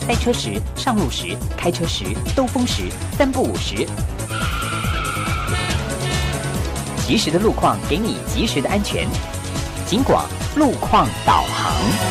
塞车时、上路时、开车时、兜风时，3不5时。及时的路况给你及时的安全。警广路况导航。